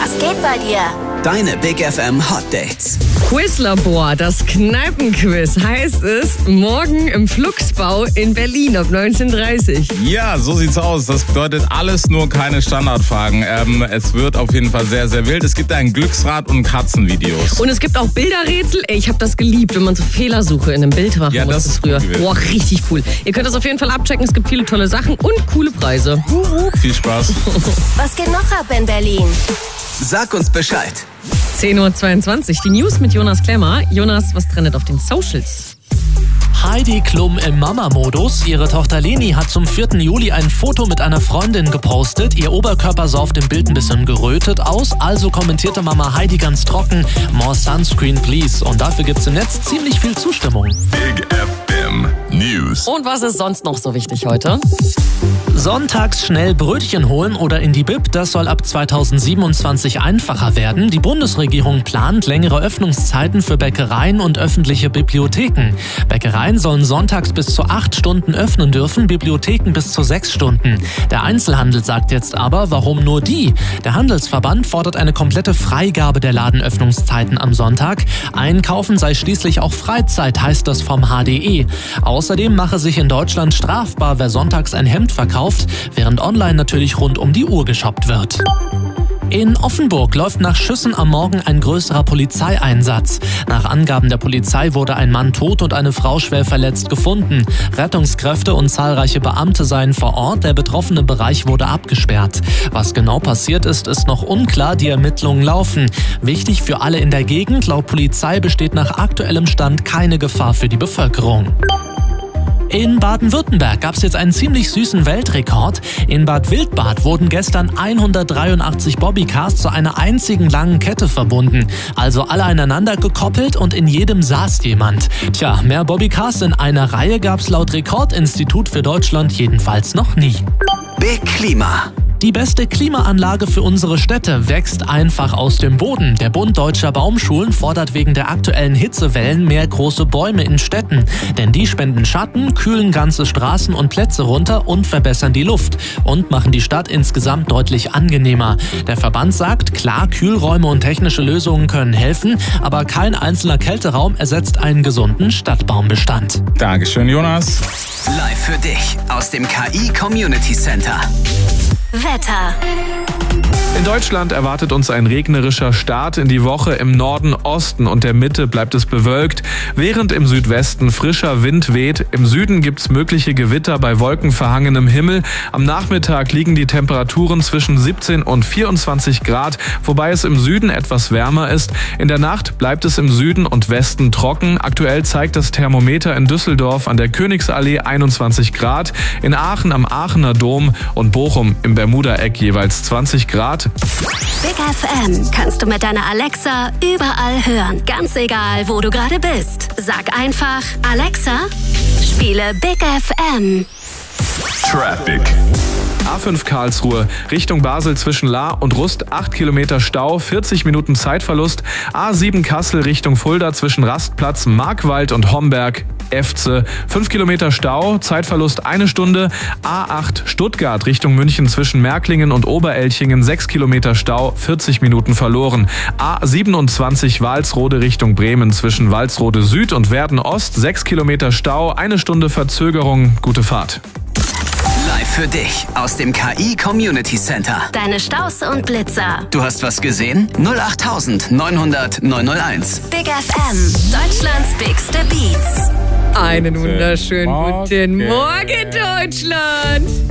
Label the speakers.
Speaker 1: Was geht bei dir?
Speaker 2: Deine Big FM Hot Dates.
Speaker 3: Quizlabor, das Kneipenquiz, heißt es, morgen im Fluxbau in Berlin ab 19:30.
Speaker 4: Ja, so sieht's aus. Das bedeutet alles nur keine Standardfragen. Es wird auf jeden Fall sehr, sehr wild. Es gibt ein Glücksrad und Katzenvideos.
Speaker 3: Und es gibt auch Bilderrätsel. Ey, ich habe das geliebt, wenn man so Fehlersuche in einem Bild machen
Speaker 4: Ja,
Speaker 3: musste
Speaker 4: das ist
Speaker 3: früher.
Speaker 4: cool gewesen.
Speaker 3: Boah, richtig cool. Ihr könnt das auf jeden Fall abchecken. Es gibt viele tolle Sachen und coole Preise.
Speaker 4: Viel Spaß.
Speaker 1: Was geht noch ab in Berlin?
Speaker 2: Sag uns Bescheid.
Speaker 3: 10:22 Uhr, die News mit Jonas Klemmer. Jonas, was trendet auf den Socials?
Speaker 5: Heidi Klum im Mama-Modus. Ihre Tochter Leni hat zum 4. Juli ein Foto mit einer Freundin gepostet. Ihr Oberkörper sah auf dem Bild ein bisschen gerötet aus, also kommentierte Mama Heidi ganz trocken: "More Sunscreen, please." Und dafür gibt's im Netz ziemlich viel Zustimmung.
Speaker 6: Big FM News.
Speaker 3: Und was ist sonst noch so wichtig heute?
Speaker 5: Sonntags schnell Brötchen holen oder in die Bib, das soll ab 2027 einfacher werden. Die Bundesregierung plant längere Öffnungszeiten für Bäckereien und öffentliche Bibliotheken. Bäckereien sollen sonntags bis zu 8 Stunden öffnen dürfen, Bibliotheken bis zu 6 Stunden. Der Einzelhandel sagt jetzt aber, warum nur die? Der Handelsverband fordert eine komplette Freigabe der Ladenöffnungszeiten am Sonntag. Einkaufen sei schließlich auch Freizeit, heißt das vom HDE. Außerdem mache sich in Deutschland strafbar, wer sonntags ein Hemd verkauft, während online natürlich rund um die Uhr geshoppt wird. In Offenburg läuft nach Schüssen am Morgen ein größerer Polizeieinsatz. Nach Angaben der Polizei wurde ein Mann tot und eine Frau schwer verletzt gefunden. Rettungskräfte und zahlreiche Beamte seien vor Ort. Der betroffene Bereich wurde abgesperrt. Was genau passiert ist, ist noch unklar. Die Ermittlungen laufen. Wichtig für alle in der Gegend: laut Polizei besteht nach aktuellem Stand keine Gefahr für die Bevölkerung. In Baden-Württemberg gab es jetzt einen ziemlich süßen Weltrekord. In Bad Wildbad wurden gestern 183 Bobbycars zu einer einzigen langen Kette verbunden. Also alle aneinander gekoppelt und in jedem saß jemand. Tja, mehr Bobbycars in einer Reihe gab es laut Rekordinstitut für Deutschland jedenfalls noch nie.
Speaker 2: Big Klima.
Speaker 5: Die beste Klimaanlage für unsere Städte wächst einfach aus dem Boden. Der Bund Deutscher Baumschulen fordert wegen der aktuellen Hitzewellen mehr große Bäume in Städten. Denn die spenden Schatten, kühlen ganze Straßen und Plätze runter und verbessern die Luft und machen die Stadt insgesamt deutlich angenehmer. Der Verband sagt, klar, Kühlräume und technische Lösungen können helfen, aber kein einzelner Kälteraum ersetzt einen gesunden Stadtbaumbestand.
Speaker 4: Dankeschön, Jonas.
Speaker 2: Live für dich aus dem KI Community Center.
Speaker 1: Wetter.
Speaker 7: In Deutschland erwartet uns ein regnerischer Start in die Woche. Im Norden, Osten und der Mitte bleibt es bewölkt, während im Südwesten frischer Wind weht. Im Süden gibt's mögliche Gewitter bei wolkenverhangenem Himmel. Am Nachmittag liegen die Temperaturen zwischen 17 und 24 Grad, wobei es im Süden etwas wärmer ist. In der Nacht bleibt es im Süden und Westen trocken. Aktuell zeigt das Thermometer in Düsseldorf an der Königsallee 21 Grad, in Aachen am Aachener Dom und Bochum im Bermuda-Eck jeweils 20 Grad.
Speaker 1: Big FM kannst du mit deiner Alexa überall hören. Ganz egal, wo du gerade bist. Sag einfach: Alexa, spiele Big FM.
Speaker 6: Traffic.
Speaker 7: A5 Karlsruhe, Richtung Basel zwischen Lahr und Rust, 8 Kilometer Stau, 40 Minuten Zeitverlust. A7 Kassel Richtung Fulda zwischen Rastplatz, Markwald und Homberg, Efze, 5 Kilometer Stau, Zeitverlust 1 Stunde. A8 Stuttgart Richtung München zwischen Märklingen und Oberelchingen, 6 Kilometer Stau, 40 Minuten verloren. A27 Walsrode Richtung Bremen zwischen Walsrode Süd und Werden Ost, 6 Kilometer Stau, 1 Stunde Verzögerung. Gute Fahrt.
Speaker 2: Live für dich aus dem KI Community Center.
Speaker 1: Deine Staus und Blitzer.
Speaker 2: Du hast was gesehen? 08900 901.
Speaker 1: Big FM, Deutschlands bigste Beats.
Speaker 3: Einen wunderschönen guten Morgen, Deutschland!